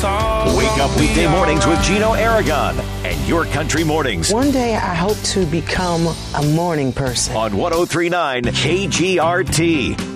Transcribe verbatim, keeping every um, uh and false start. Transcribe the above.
song. Wake up weekday mornings with Gino Aragon and Your Country Mornings One day I hope to become a morning person. on one oh three point nine K G R T.